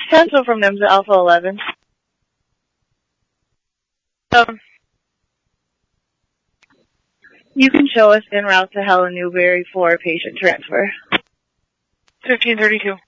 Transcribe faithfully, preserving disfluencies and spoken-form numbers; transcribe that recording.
Cancel from NIMS at Alpha eleven. Um, you can show us en route to Helen Newberry for patient transfer. fifteen thirty-two.